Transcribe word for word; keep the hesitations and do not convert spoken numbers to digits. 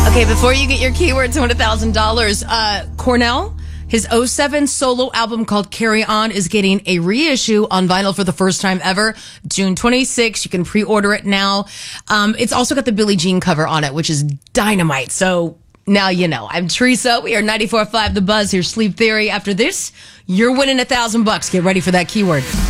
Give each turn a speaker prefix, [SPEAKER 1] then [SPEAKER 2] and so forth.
[SPEAKER 1] Okay, before you get your keyword to win one thousand dollars, uh, Cornell, his oh seven solo album called Carry On is getting a reissue on vinyl for the first time ever, June twenty-sixth. You can pre-order it now. Um, it's also got the Billie Jean cover on it, which is dynamite. So now you know. I'm Teresa. We are ninety-four point five The Buzz. Here's Sleep Theory. After this, you're winning a thousand bucks. Get ready for that keyword.